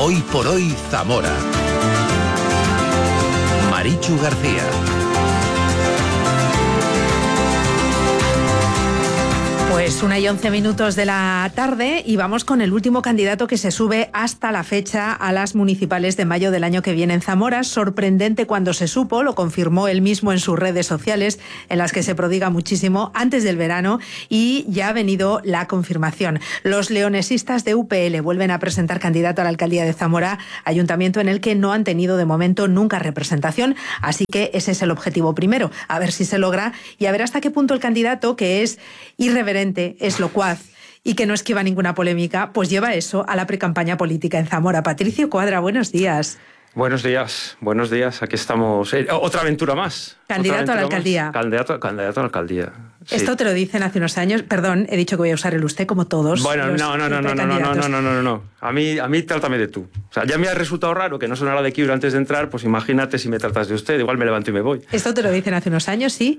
Hoy por hoy Zamora. Marichu García. Pues 1:11 de la tarde y vamos con el último candidato que se sube hasta la fecha a las municipales de mayo del año que viene en Zamora. Sorprendente cuando se supo, lo confirmó él mismo en sus redes sociales, en las que se prodiga muchísimo antes del verano, y ya ha venido la confirmación. Los leonesistas de UPL vuelven a presentar candidato a la alcaldía de Zamora, ayuntamiento en el que no han tenido de momento nunca representación, así que ese es el objetivo primero, a ver si se logra y a ver hasta qué punto el candidato, que es irreverente, es locuaz y que no esquiva ninguna polémica, pues lleva eso a la precampaña política en Zamora. Patricio Cuadra, buenos días. Buenos días, aquí estamos. Otra aventura más. Candidato a la alcaldía. Candidato a la alcaldía. Sí. Esto te lo dicen hace unos años. Perdón, he dicho que voy a usar el usted como todos. Bueno, no. A mí trátame de tú. O sea, ya me ha resultado raro que no sonara de Kibra antes de entrar, pues imagínate si me tratas de usted. Igual me levanto y me voy. Esto te lo dicen hace unos años, ¿sí?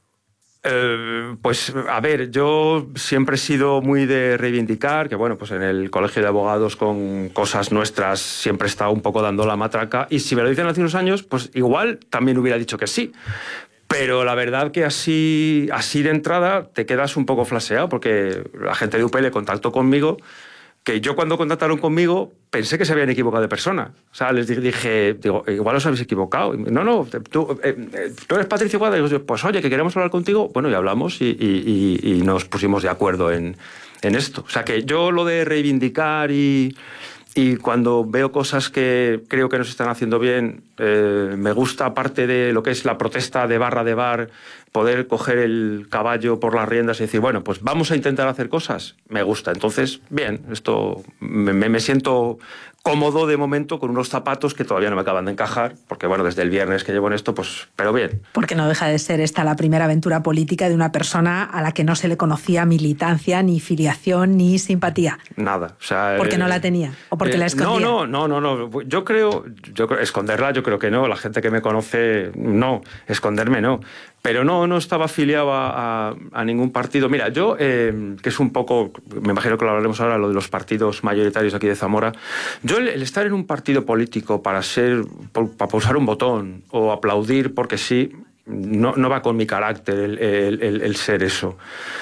Pues a ver, yo siempre he sido muy de reivindicar, que bueno, pues en el colegio de abogados con cosas nuestras siempre he estado un poco dando la matraca, y si me lo dicen hace unos años, pues igual también hubiera dicho que sí. Pero la verdad que así de entrada te quedas un poco flaseado, porque la gente de UPL contactó conmigo, que yo cuando contactaron conmigo pensé que se habían equivocado de persona. O sea, les dije, igual os habéis equivocado. No, tú eres Patricio Cuadra. Y digo, pues oye, que queremos hablar contigo. Bueno, y hablamos y nos pusimos de acuerdo en esto. O sea, que yo lo de reivindicar y cuando veo cosas que creo que no se están haciendo bien, me gusta, aparte de lo que es la protesta de barra de bar, poder coger el caballo por las riendas y decir, bueno, pues vamos a intentar hacer cosas, me gusta. Entonces, bien, esto me siento cómodo de momento con unos zapatos que todavía no me acaban de encajar, porque bueno, desde el viernes que llevo en esto, pues, pero bien. Porque no deja de ser esta la primera aventura política de una persona a la que no se le conocía militancia, ni filiación, ni simpatía. Nada. O sea, ¿Porque no la tenía? ¿O porque la escondía? No. Yo creo, esconderla yo creo que no. La gente que me conoce, no. Esconderme, no. Pero no estaba afiliado a ningún partido. Mira, yo, que es un poco, me imagino que lo hablaremos ahora, lo de los partidos mayoritarios aquí de Zamora, yo el estar en un partido político para pulsar un botón o aplaudir porque sí, no va con mi carácter el ser eso.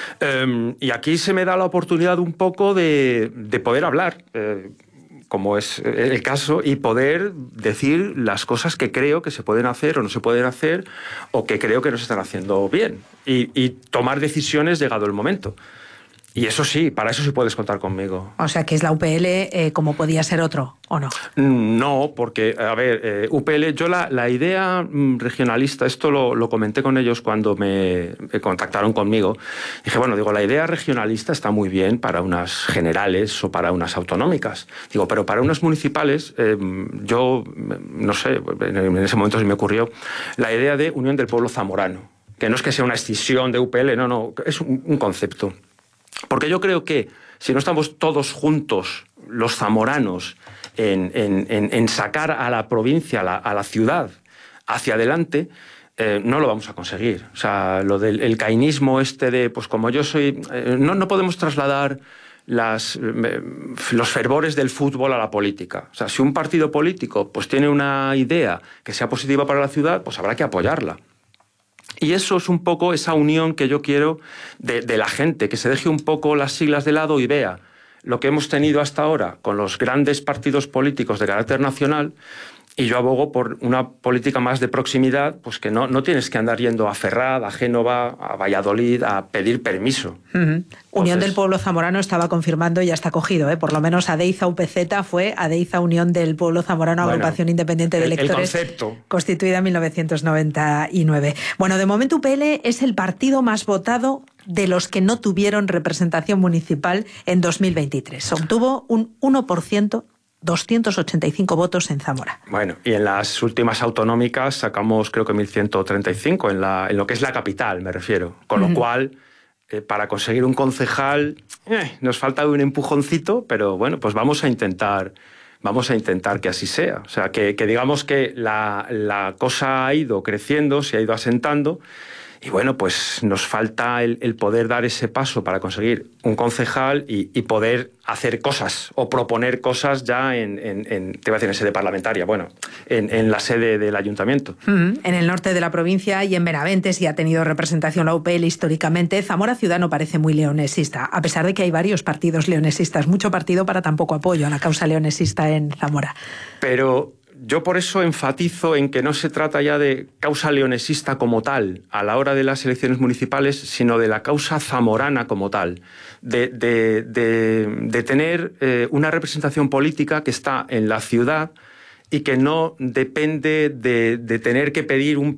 Y aquí se me da la oportunidad un poco de poder hablar, como es el caso, y poder decir las cosas que creo que se pueden hacer o no se pueden hacer, o que creo que no se están haciendo bien, y tomar decisiones llegado el momento. Y eso sí, para eso sí puedes contar conmigo. O sea, que es la UPL como podía ser otro, ¿o no? No, porque, a ver, UPL, yo la idea regionalista, esto lo comenté con ellos cuando me contactaron conmigo. Dije, bueno, la idea regionalista está muy bien para unas generales o para unas autonómicas. Digo, pero para unas municipales, yo, no sé, en ese momento se me ocurrió la idea de Unión del Pueblo Zamorano, que no es que sea una escisión de UPL, no, es un concepto. Porque yo creo que si no estamos todos juntos, los zamoranos, en sacar a la provincia, a la ciudad, hacia adelante, no lo vamos a conseguir. O sea, lo del caínismo de, pues como yo soy... no podemos trasladar los fervores del fútbol a la política. O sea, si un partido político pues tiene una idea que sea positiva para la ciudad, pues habrá que apoyarla. Y eso es un poco esa unión que yo quiero de la gente, que se deje un poco las siglas de lado y vea lo que hemos tenido hasta ahora con los grandes partidos políticos de carácter nacional, y yo abogo por una política más de proximidad, pues que no tienes que andar yendo a Ferrad, a Génova, a Valladolid, a pedir permiso. Uh-huh. Unión del Pueblo Zamorano estaba confirmando, ya está cogido, por lo menos Adeiza UPZ fue Adeiza Unión del Pueblo Zamorano, agrupación independiente de electores, el concepto, constituida en 1999. Bueno, de momento UPL es el partido más votado de los que no tuvieron representación municipal en 2023. Obtuvo un 1%, 285 votos en Zamora. Bueno, y en las últimas autonómicas sacamos creo que 1.135 en lo que es la capital, me refiero. Con lo cual, para conseguir un concejal nos falta un empujoncito, pero bueno, pues vamos a intentar que así sea. O sea, que digamos que la cosa ha ido creciendo, se ha ido asentando, Y bueno, pues nos falta el poder dar ese paso para conseguir un concejal y poder hacer cosas o proponer cosas ya te iba a decir en sede parlamentaria, bueno, en la sede del ayuntamiento. En el norte de la provincia y en Benavente sí ha tenido representación la UPL históricamente. Zamora Ciudad no parece muy leonesista, a pesar de que hay varios partidos leonesistas. Mucho partido para tan poco apoyo a la causa leonesista en Zamora. Pero yo por eso enfatizo en que no se trata ya de causa leonesista como tal a la hora de las elecciones municipales, sino de la causa zamorana como tal, de tener una representación política que está en la ciudad y que no depende de tener que pedir un